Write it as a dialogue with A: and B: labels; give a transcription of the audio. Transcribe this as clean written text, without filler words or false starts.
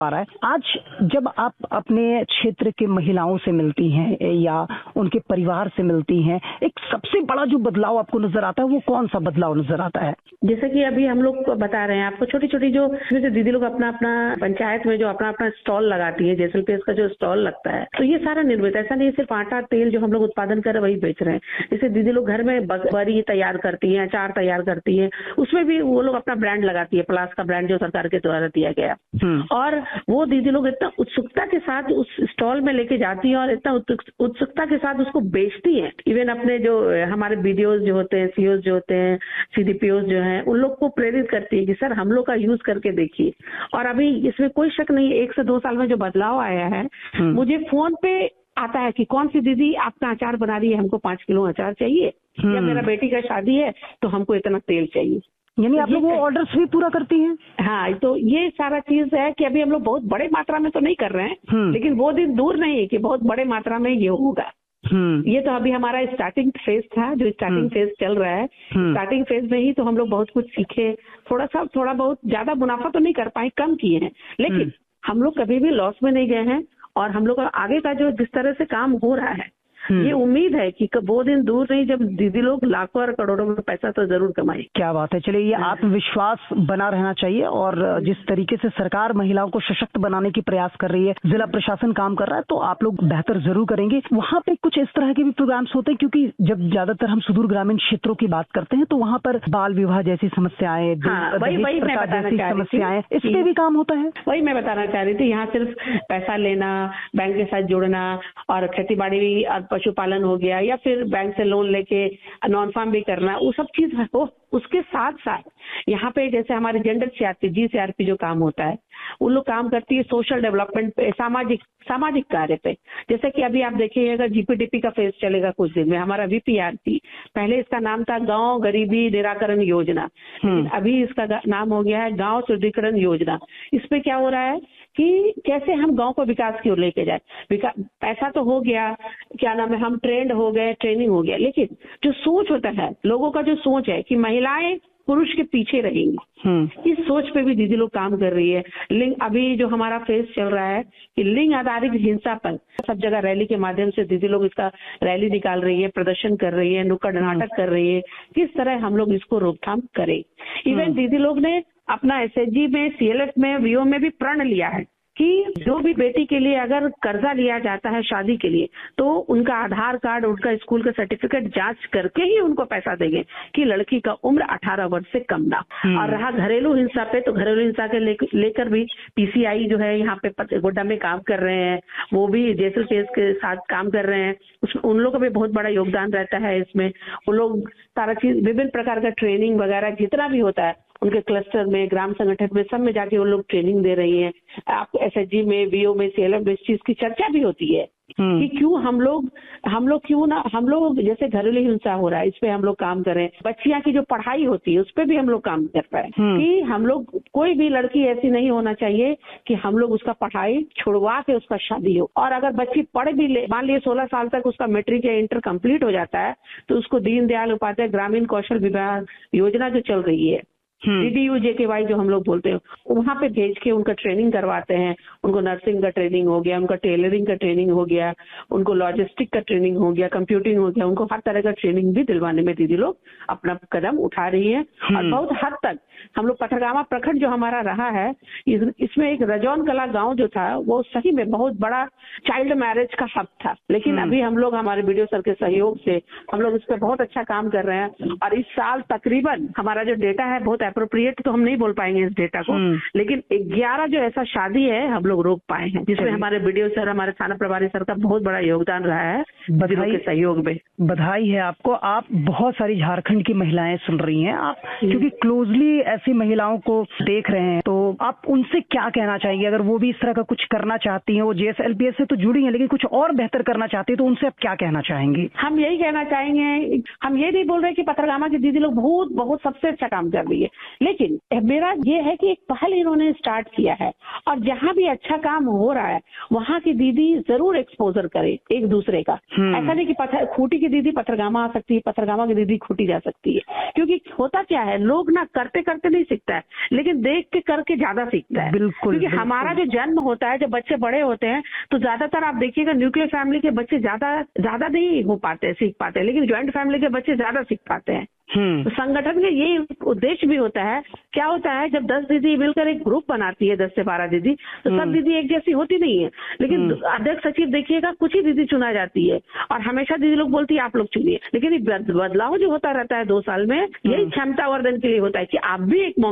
A: आ रहा है। आज जब आप अपने क्षेत्र के महिलाओं से मिलती हैं या उनके परिवार से मिलती हैं, एक सबसे बड़ा जो बदलाव आपको नजर आता है वो कौन सा बदलाव नजर आता है?
B: जैसे कि अभी हम लोग बता रहे हैं आपको, छोटी छोटी जो जैसे दीदी लोग अपना अपना पंचायत में जो अपना अपना स्टॉल लगाती है, जैसलमेर का जो स्टॉल लगता है, तो ये सारा निर्मित, ऐसा नहीं सिर्फ आटा तेल जो हम लोग उत्पादन कर वही बेच रहे हैं। जैसे दीदी लोग घर में बरी तैयार करती है, अचार तैयार करती है, उसमें भी वो लोग अपना ब्रांड लगाती है, प्लास का ब्रांड जो सरकार के द्वारा दिया गया। और वो दीदी लोग इतना उत्सुकता के साथ उस स्टॉल में लेके जाती है और इतना उत्सुकता के साथ उसको बेचती है। इवन अपने जो हमारे बीडीओज जो होते हैं, सीओज जो होते हैं, सीडीपीओज जो है, उन लोग को प्रेरित करती है कि सर हम लोग का यूज करके देखिए। और अभी इसमें कोई शक नहीं, 1 से 2 साल में जो बदलाव आया है, मुझे फोन पे आता है कि कौन सी दीदी आपका अचार बना रही है, हमको 5 किलो अचार चाहिए, या मेरा बेटी का शादी है तो हमको इतना तेल चाहिए।
A: यानी आप लोग वो ऑर्डर्स भी पूरा करती हैं?
B: हाँ, तो ये सारा चीज है कि अभी हम लोग बहुत बड़े मात्रा में तो नहीं कर रहे हैं, लेकिन वो दिन दूर नहीं है कि बहुत बड़े मात्रा में ये होगा। ये तो अभी हमारा स्टार्टिंग फेज था, जो स्टार्टिंग फेज चल रहा है। स्टार्टिंग फेज में ही तो हम लोग बहुत कुछ सीखे, थोड़ा बहुत ज्यादा मुनाफा तो नहीं कर पाए, कम किए हैं, लेकिन हम लोग कभी भी लॉस में नहीं गए हैं। और हम लोग का आगे का जो जिस तरह से काम हो रहा है, ये उम्मीद है कि वो दिन दूर नहीं जब दीदी लोग लाखों और करोड़ों में पैसा तो जरूर कमाए।
A: क्या बात है। चलिए, ये आत्मविश्वास बना रहना चाहिए और जिस tariके से सरकार महिलाओं को सशक्त बनाने की प्रयास कर रही है, जिला प्रशासन काम कर रहा है, तो आप लोग बेहतर जरूर करेंगे। वहाँ पे कुछ इस तरह के भी प्रोग्राम्स होते हैं, क्योंकि जब ज्यादातर हम सुदूर ग्रामीण क्षेत्रों की बात करते हैं तो वहाँ पर बाल विवाह जैसी समस्याएं, समस्याएं, इस पे भी काम होता है।
B: वही मैं बताना चाह रही थी, यहाँ सिर्फ पैसा लेना, बैंक के साथ जुड़ना और खेती बाड़ी पशुपालन हो गया, या फिर बैंक से लोन लेके नॉन फार्म भी करना, वो सब चीज हो। उसके साथ साथ यहाँ पे जैसे हमारे जेंडर सीआरपी, जीसीआरपी जो काम होता है, उन लोग काम करती है सोशल डेवलपमेंट पे, सामाजिक कार्य पे। जैसे कि अभी आप देखिएगा जीपीडीपी का फेज चलेगा कुछ दिन में, हमारा वीपीआरपी, पहले इसका नाम था गांव गरीबी निराकरण योजना, अभी इसका नाम हो गया है गांव सुदृढ़ीकरण योजना। इस पे क्या हो रहा है कि कैसे हम गांव को विकास की ओर लेके जाए। पैसा तो हो गया, क्या नाम है, हम ट्रेंड हो गए, ट्रेनिंग हो गया, लेकिन जो सोच होता है लोगों का, जो सोच है कि महिलाएं पुरुष के पीछे रहेंगी, इस सोच पे भी दीदी लोग काम कर रही है। लिंग, अभी जो हमारा फेज चल रहा है कि लिंग आधारित हिंसा पर सब जगह रैली के माध्यम से दीदी लोग इसका रैली निकाल रही है, प्रदर्शन कर रही है, नुक्कड़ नाटक कर रही है, किस तरह हम लोग इसको रोकथाम करें। इवन दीदी लोग ने अपना एसएचजी में, सीएलएफ में, वीओ में भी प्रण लिया है कि जो भी बेटी के लिए अगर कर्जा लिया जाता है शादी के लिए, तो उनका आधार कार्ड, उनका स्कूल का सर्टिफिकेट जांच करके ही उनको पैसा देंगे कि लड़की का उम्र 18 वर्ष से कम ना। और रहा घरेलू हिंसा पे, तो घरेलू हिंसा के लेकर भी पीसीआई जो है यहाँ पे गोड्डा में काम कर रहे हैं, वो भी जैसलमेर के साथ काम कर रहे हैं। उसमें उन लोग का भी बहुत बड़ा योगदान रहता है। इसमें वो लोग सारा चीज, विभिन्न प्रकार का ट्रेनिंग वगैरह जितना भी होता है उनके क्लस्टर में, ग्राम संगठन में, सब में जाके वो लोग ट्रेनिंग दे रही हैं। आप एसएचजी में, वीओ में, सीएलएफ में इस चीज की चर्चा भी होती है कि क्यों हम लोग जैसे घरेलू हिंसा हो रहा है, इस पे हम लोग काम करें। बच्चियां की जो पढ़ाई होती है उस पे भी हम लोग काम कर पाए कि हम लोग, कोई भी लड़की ऐसी नहीं होना चाहिए कि हम लोग उसका पढ़ाई छुड़वा के उसका शादी हो। और अगर बच्ची पढ़ भी ले, मान लिया 16 साल तक उसका मैट्रिक या इंटर कंप्लीट हो जाता है, तो उसको दीनदयाल उपाध्याय ग्रामीण कौशल विभाग योजना जो चल रही है, DDU-JKY जो हम लोग बोलते हैं, वहाँ पे भेज के उनका ट्रेनिंग करवाते हैं। उनको नर्सिंग का ट्रेनिंग हो गया, उनका टेलरिंग का ट्रेनिंग हो गया, उनको लॉजिस्टिक का ट्रेनिंग हो गया, कंप्यूटिंग हो गया, उनको हर तरह का ट्रेनिंग भी दिलवाने में दीदी लोग अपना कदम उठा रही है। और बहुत हद तक हम लोग पथरगामा प्रखंड जो हमारा रहा है, इसमें एक रजौन कला गाँव जो था, वो सही में बहुत बड़ा चाइल्ड मैरिज का हब था। लेकिन अभी हम लोग, हमारे बीडीओ सर के सहयोग से हम लोग इस पर बहुत अच्छा काम कर रहे हैं। और इस साल तकरीबन हमारा जो डेटा है, बहुत अप्रोप्रिएट तो हम नहीं बोल पाएंगे इस डेटा को, लेकिन 11 जो ऐसा शादी है हम लोग रोक पाए हैं, जिसमें हमारे बीडीओ सर, हमारे थाना प्रभारी सर का बहुत बड़ा योगदान रहा है बधाई के सहयोग में।
A: बधाई है आपको। आप बहुत सारी झारखंड की महिलाएं सुन रही हैं, आप क्योंकि क्लोजली ऐसी महिलाओं को देख रहे हैं, तो आप उनसे क्या कहना चाहेंगे? अगर वो भी इस तरह का कुछ करना चाहती हैं, वो JSLPS से तो जुड़ी हैं लेकिन कुछ और बेहतर करना चाहती है, तो उनसे आप क्या कहना चाहेंगे?
B: हम यही कहना चाहेंगे, हम ये नहीं बोल रहे कि पथरगामा की दीदी लोग बहुत सबसे अच्छा काम कर रही है, लेकिन मेरा ये है कि एक पहल इन्होंने स्टार्ट किया है और जहाँ भी अच्छा काम हो रहा है वहाँ की दीदी जरूर एक्सपोजर करे एक दूसरे का। ऐसा नहीं कि खूंटी की दीदी पथरगामा आ सकती है, पथरगामा की दीदी खूंटी जा सकती है, क्योंकि होता क्या है, लोग ना करते करते नहीं सीखता है, लेकिन देख के करके ज्यादा सीखता है। क्योंकि हमारा जो जन्म होता है, जब बच्चे बड़े होते हैं तो ज्यादातर आप देखिएगा न्यूक्लियर फैमिली के बच्चे ज्यादा नहीं हो पाते, सीख पाते, लेकिन ज्वाइंट फैमिली के बच्चे ज्यादा सीख पाते हैं। तो संगठन का ये उद्देश्य भी होता है। क्या होता है, जब 10 दीदी मिलकर एक ग्रुप बनाती है, 10 से 12 दीदी, तो सब दीदी एक जैसी होती नहीं है, लेकिन अध्यक्ष सचिव देखिएगा कुछ ही दीदी चुना जाती है और हमेशा दीदी लोग बोलती है आप लोग चुनिए। लेकिन बदलाव जो होता रहता है 2 साल में, यही क्षमता वर्धन के लिए होता है कि आप भी एक